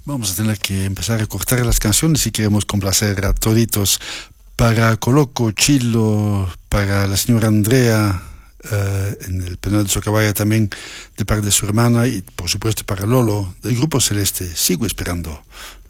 Vamos a tener que empezar a cortar las canciones si queremos complacer a toditos. Para Coloco, Chilo, para la señora Andrea, en el penal de Socabaya también, de parte de su hermana, y por supuesto para Lolo, del Grupo Celeste. Sigo esperando.